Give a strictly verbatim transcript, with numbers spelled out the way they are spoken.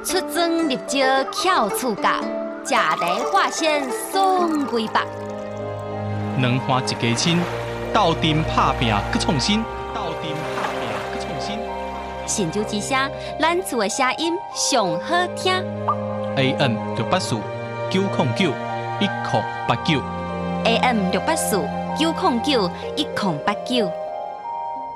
出征入招巧处教，食台化线送归北。 两花一家亲，斗阵拍拼搁创新，斗阵拍拼搁创新。 神州之声，咱厝的声音上好听。 A M 六八四九零九一零八九。 A M 六八四九零九一零八九。